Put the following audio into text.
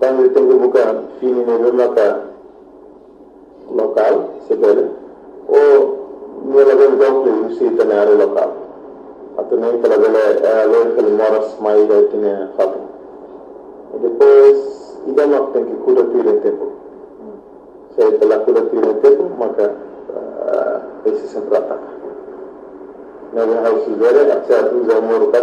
quando tem que buscar fini no mapa local, se vede, ou nella venda o sito na área local. Até nem pela vela longe que moras mais da tinha fato. E depois idama tem que cuidar do tempo. Se pela cuidar do tempo, maka esse sempre ataca. Na verdade, se vê, até a usa